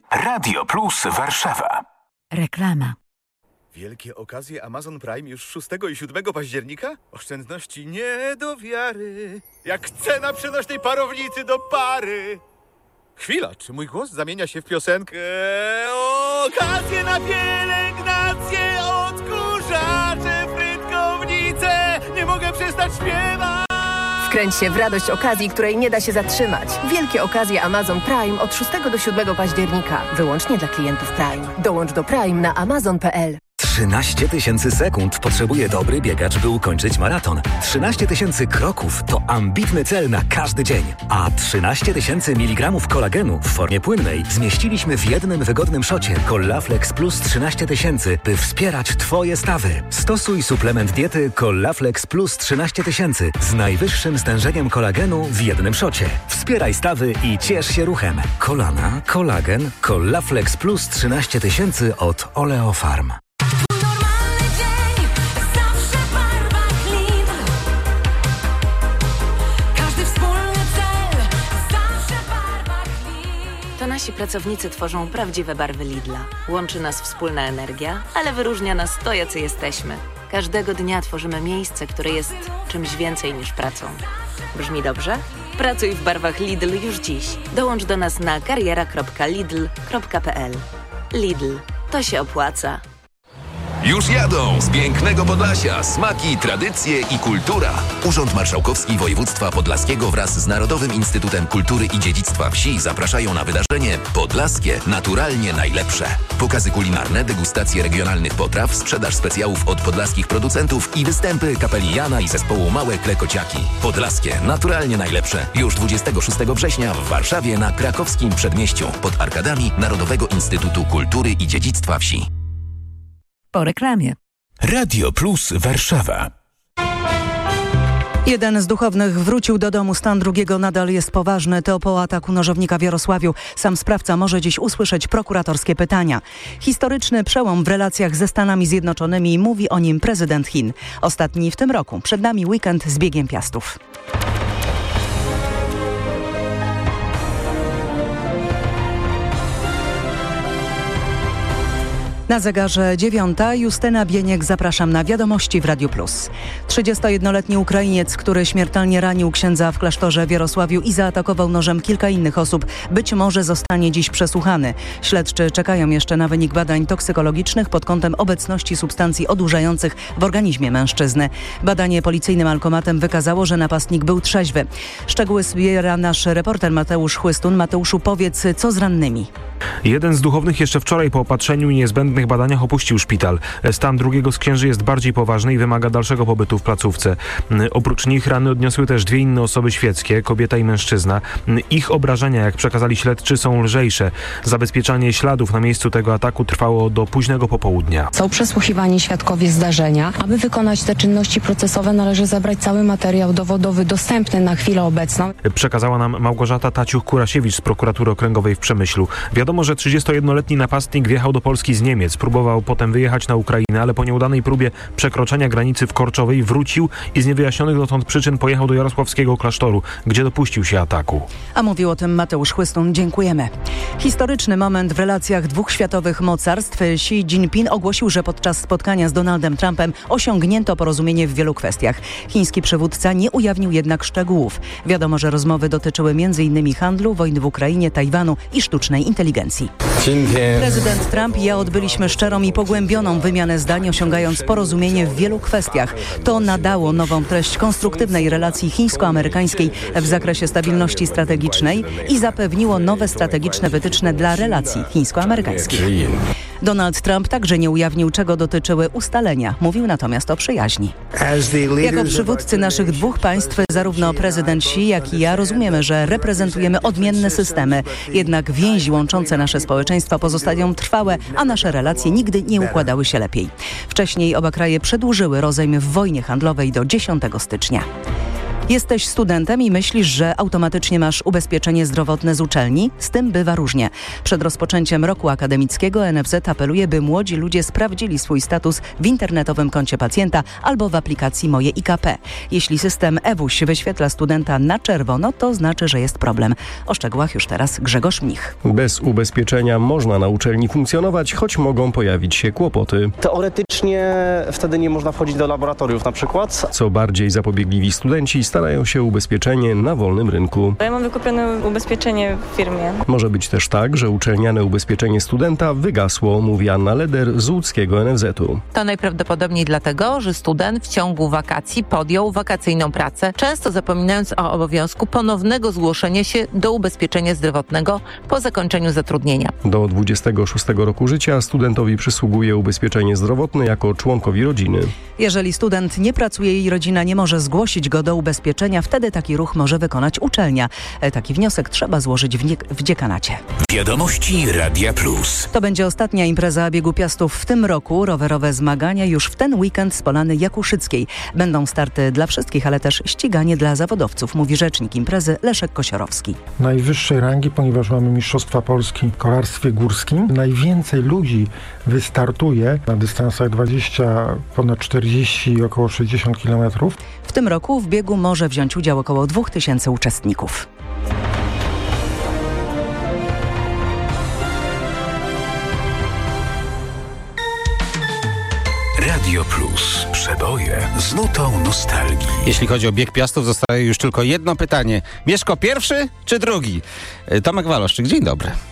Radio Plus Warszawa. Reklama. Wielkie okazje Amazon Prime już 6 i 7 października? Oszczędności nie do wiary. Jak cena przenośnej parownicy do pary. Chwila, czy mój głos zamienia się w piosenkę? Okazje na pielęgnację, odkurzacze, frytkownice. Nie mogę przestać śpiewać. Wkręć się w radość okazji, której nie da się zatrzymać. Wielkie okazje Amazon Prime od 6 do 7 października. Wyłącznie dla klientów Prime. Dołącz do Prime na amazon.pl. 13 000 sekund potrzebuje dobry biegacz, by ukończyć maraton. 13 000 kroków to ambitny cel na każdy dzień. A 13 000 mg kolagenu w formie płynnej zmieściliśmy w jednym wygodnym szocie Collaflex Plus 13 000, by wspierać Twoje stawy. Stosuj suplement diety Collaflex Plus 13 000 z najwyższym stężeniem kolagenu w jednym szocie. Wspieraj stawy i ciesz się ruchem. Kolana, kolagen, Collaflex Plus 13 000 od Oleofarm. To nasi pracownicy tworzą prawdziwe barwy Lidla. Łączy nas wspólna energia, ale wyróżnia nas to, jacy jesteśmy. Każdego dnia tworzymy miejsce, które jest czymś więcej niż pracą. Brzmi dobrze? Pracuj w barwach Lidl już dziś. Dołącz do nas na kariera.lidl.pl. Lidl. To się opłaca. Już jadą z pięknego Podlasia smaki, tradycje i kultura. Urząd Marszałkowski Województwa Podlaskiego wraz z Narodowym Instytutem Kultury i Dziedzictwa Wsi zapraszają na wydarzenie Podlaskie Naturalnie Najlepsze. Pokazy kulinarne, degustacje regionalnych potraw, sprzedaż specjałów od podlaskich producentów i występy kapeli Jana i zespołu Małe Klekociaki. Podlaskie Naturalnie Najlepsze. Już 26 września w Warszawie na Krakowskim Przedmieściu pod arkadami Narodowego Instytutu Kultury i Dziedzictwa Wsi. Po reklamie. Radio Plus Warszawa. Jeden z duchownych wrócił do domu. Stan drugiego nadal jest poważny. To po ataku nożownika w Jarosławiu. Sam sprawca może dziś usłyszeć prokuratorskie pytania. Historyczny przełom w relacjach ze Stanami Zjednoczonymi. Mówi o nim prezydent Chin. Ostatni w tym roku. Przed nami weekend z biegiem piastów. Na zegarze 9. Justyna Bieniek, zapraszam na wiadomości w Radiu Plus. 31-letni Ukrainiec, który śmiertelnie ranił księdza w klasztorze w Jarosławiu i zaatakował nożem kilka innych osób, być może zostanie dziś przesłuchany. Śledczy czekają jeszcze na wynik badań toksykologicznych pod kątem obecności substancji odurzających w organizmie mężczyzny. Badanie policyjnym alkomatem wykazało, że napastnik był trzeźwy. Szczegóły zbiera nasz reporter Mateusz Chłystun. Mateuszu, powiedz, co z rannymi? Jeden z duchownych jeszcze wczoraj po opatrzeniu i niezbędnych badaniach opuścił szpital. Stan drugiego z księży jest bardziej poważny i wymaga dalszego pobytu w placówce. Oprócz nich rany odniosły też dwie inne osoby świeckie, kobieta i mężczyzna. Ich obrażenia, jak przekazali śledczy, są lżejsze. Zabezpieczanie śladów na miejscu tego ataku trwało do późnego popołudnia. Są przesłuchiwani świadkowie zdarzenia. Aby wykonać te czynności procesowe, należy zebrać cały materiał dowodowy dostępny na chwilę obecną. Przekazała nam Małgorzata Taciuch-Kurasiewicz z prokuratury okręgowej w Przemyślu. Wiadomo, że 31-letni napastnik wjechał do Polski z Niemiec. Próbował potem wyjechać na Ukrainę, ale po nieudanej próbie przekroczenia granicy w Korczowej wrócił i z niewyjaśnionych dotąd przyczyn pojechał do jarosławskiego klasztoru, gdzie dopuścił się ataku. A mówił o tym Mateusz Chłystun. Dziękujemy. Historyczny moment w relacjach dwóch światowych mocarstw. Xi Jinping ogłosił, że podczas spotkania z Donaldem Trumpem osiągnięto porozumienie w wielu kwestiach. Chiński przywódca nie ujawnił jednak szczegółów. Wiadomo, że rozmowy dotyczyły m.in. handlu, wojny w Ukrainie, Tajwanu i sztucznej inteligencji. Prezydent Trump i ja odbyliśmy szczerą i pogłębioną wymianę zdań, osiągając porozumienie w wielu kwestiach. To nadało nową treść konstruktywnej relacji chińsko-amerykańskiej w zakresie stabilności strategicznej i zapewniło nowe strategiczne wytyczne dla relacji chińsko-amerykańskich. Donald Trump także nie ujawnił, czego dotyczyły ustalenia. Mówił natomiast o przyjaźni. Jako przywódcy naszych dwóch państw, zarówno prezydent Xi, jak i ja rozumiemy, że reprezentujemy odmienne systemy. Jednak więzi łączące nasze społeczeństwa pozostają trwałe, a nasze relacje nigdy nie układały się lepiej. Wcześniej oba kraje przedłużyły rozejm w wojnie handlowej do 10 stycznia. Jesteś studentem i myślisz, że automatycznie masz ubezpieczenie zdrowotne z uczelni? Z tym bywa różnie. Przed rozpoczęciem roku akademickiego NFZ apeluje, by młodzi ludzie sprawdzili swój status w internetowym koncie pacjenta albo w aplikacji Moje IKP. Jeśli system eWuś wyświetla studenta na czerwono, to znaczy, że jest problem. O szczegółach już teraz Grzegorz Mnich. Bez ubezpieczenia można na uczelni funkcjonować, choć mogą pojawić się kłopoty. Teoretycznie wtedy nie można wchodzić do laboratoriów na przykład. Co bardziej zapobiegliwi studenci starają się ubezpieczenie na wolnym rynku. Ja mam wykupione ubezpieczenie w firmie. Może być też tak, że uczelniane ubezpieczenie studenta wygasło, mówi Anna Leder z łódzkiego NFZ-u. To najprawdopodobniej dlatego, że student w ciągu wakacji podjął wakacyjną pracę, często zapominając o obowiązku ponownego zgłoszenia się do ubezpieczenia zdrowotnego po zakończeniu zatrudnienia. Do 26 roku życia studentowi przysługuje ubezpieczenie zdrowotne jako członkowi rodziny. Jeżeli student nie pracuje i rodzina nie może zgłosić go do ubezpieczenia, wtedy taki ruch może wykonać uczelnia. Taki wniosek trzeba złożyć w dziekanacie. Wiadomości Radia Plus. To będzie ostatnia impreza Biegu Piastów w tym roku. Rowerowe zmagania już w ten weekend z Polany Jakuszyckiej. Będą starty dla wszystkich, ale też ściganie dla zawodowców, mówi rzecznik imprezy Leszek Kosiorowski. Najwyższej rangi, ponieważ mamy Mistrzostwa Polski w kolarstwie górskim. Najwięcej ludzi wystartuje na dystansach 20, ponad 40 i około 60 km. W tym roku w biegu może wziąć udział około 2000 uczestników. Radio Plus. Przeboje z nutą nostalgii. Jeśli chodzi o Bieg Piastów, zostaje już tylko jedno pytanie. Mieszko pierwszy czy drugi? Tomek Waloszczyk, dzień dobry.